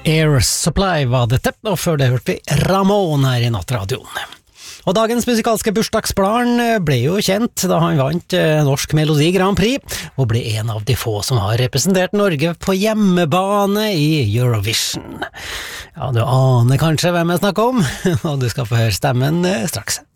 Air Supply var dette, og før det hørte vi Ramón her i Nattradioen. Og dagens musikalske bursdagsbarn ble jo kjent da han vant Norsk Melodi Grand Prix, og ble en av de få som har representert Norge på hjemmebane i Eurovision. Ja, du aner kanskje hvem jeg snakker om, og du skal få høre stemmen straks.